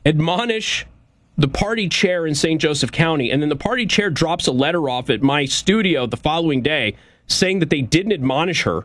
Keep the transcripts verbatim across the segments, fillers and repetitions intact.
admonish the party chair in Saint Joseph County, and then the party chair drops a letter off at my studio the following day saying that they didn't admonish her.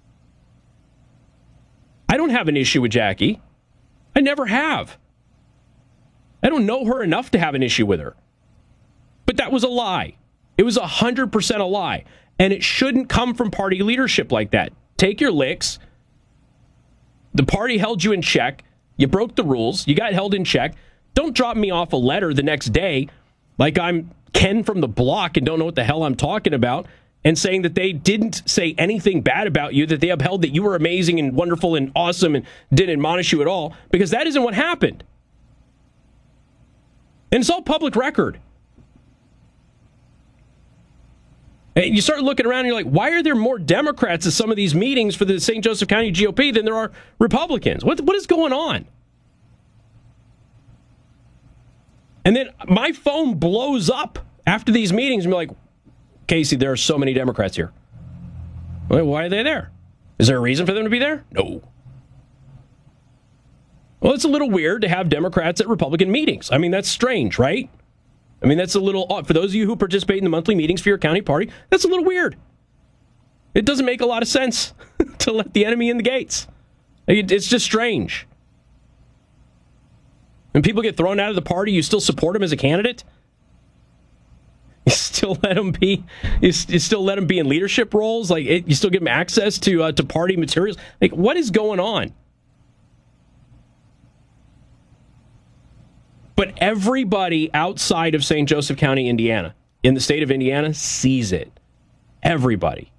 I don't have an issue with Jackie. I never have. I don't know her enough to have an issue with her. But that was a lie. It was one hundred percent a lie. And it shouldn't come from party leadership like that. Take your licks. The party held you in check. You broke the rules. You got held in check. Don't drop me off a letter the next day like I'm Ken from the block and don't know what the hell I'm talking about, and saying that they didn't say anything bad about you, that they upheld that you were amazing and wonderful and awesome and didn't admonish you at all, because that isn't what happened. And it's all public record. And you start looking around and you're like, why are there more Democrats at some of these meetings for the Saint Joseph County G O P than there are Republicans? What, what is going on? And then my phone blows up after these meetings and be like, Casey, there are so many Democrats here. Well, why are they there? Is there a reason for them to be there? No. Well, it's a little weird to have Democrats at Republican meetings. I mean, that's strange, right? I mean, that's a little odd. For those of you who participate in the monthly meetings for your county party, that's a little weird. It doesn't make a lot of sense to let the enemy in the gates. It's just strange. When people get thrown out of the party, you still support them as a candidate? You still let them be. You, you still let them be in leadership roles. Like it, you still give them access to uh, to party materials. Like, what is going on? But everybody outside of Saint Joseph County, Indiana, in the state of Indiana, sees it. Everybody.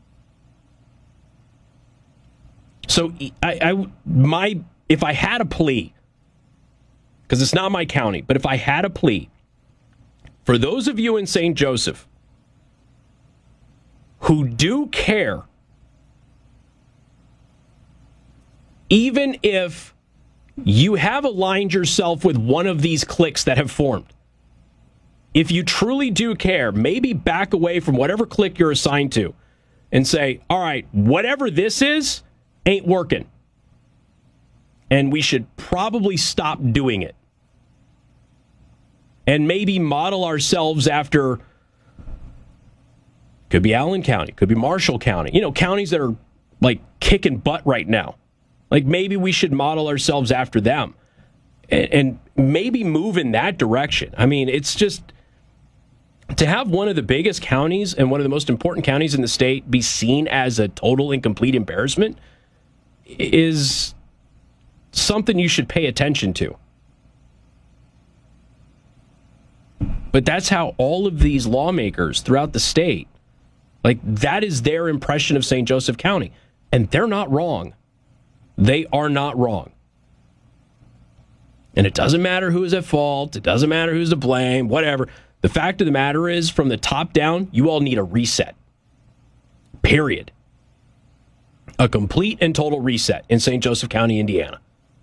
So I, I my if I had a plea, because it's not my county, but if I had a plea, for those of you in Saint Joseph who do care, even if you have aligned yourself with one of these cliques that have formed, if you truly do care, maybe back away from whatever clique you're assigned to and say, all right, whatever this is ain't working. And we should probably stop doing it. And maybe model ourselves after, could be Allen County, could be Marshall County, you know, counties that are like kicking butt right now. Like maybe we should model ourselves after them and, and maybe move in that direction. I mean, it's just to have one of the biggest counties and one of the most important counties in the state be seen as a total and complete embarrassment is something you should pay attention to. But that's how all of these lawmakers throughout the state, like that is their impression of Saint Joseph County. And they're not wrong. They are not wrong. And it doesn't matter who is at fault. It doesn't matter who's to blame, whatever. The fact of the matter is, from the top down, you all need a reset. Period. A complete and total reset in Saint Joseph County, Indiana.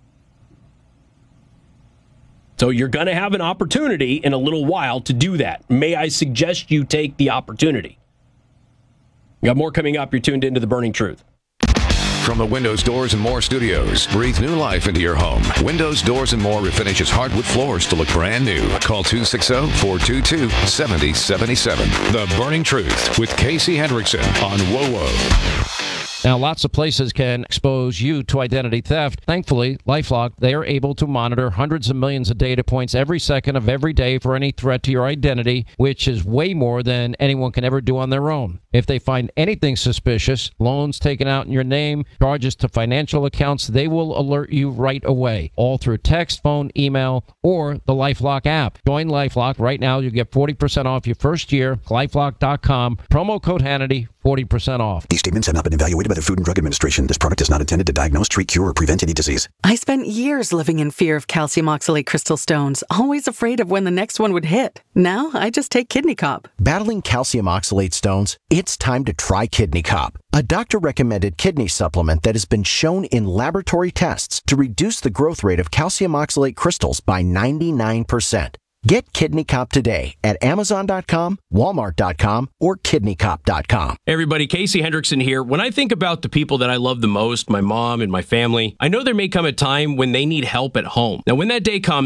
So you're going to have an opportunity in a little while to do that. May I suggest you take the opportunity? We got more coming up. You're tuned into The Burning Truth. From the Windows, Doors, and More studios, breathe new life into your home. Windows, Doors, and More refinishes hardwood floors to look brand new. Call two six zero, four two two, seven zero seven seven. The Burning Truth with Casey Hendrickson on W O W O. Now, lots of places can expose you to identity theft. Thankfully, LifeLock, they are able to monitor hundreds of millions of data points every second of every day for any threat to your identity, which is way more than anyone can ever do on their own. If they find anything suspicious, loans taken out in your name, charges to financial accounts, they will alert you right away, all through text, phone, email, or the LifeLock app. Join LifeLock right now. You get forty percent off your first year. LifeLock dot com. Promo code Hannity, forty percent off. These statements have not been evaluated by the Food and Drug Administration. This product is not intended to diagnose, treat, cure, or prevent any disease. I spent years living in fear of calcium oxalate crystal stones, always afraid of when the next one would hit. Now, I just take Kidney Cop. Battling calcium oxalate stones? It's time to try Kidney Cop, a doctor-recommended kidney supplement that has been shown in laboratory tests to reduce the growth rate of calcium oxalate crystals by ninety-nine percent. Get Kidney Cop today at Amazon dot com, Walmart dot com, or Kidney Cop dot com. Hey everybody, Casey Hendrickson here. When I think about the people that I love the most, my mom and my family, I know there may come a time when they need help at home. Now, when that day comes,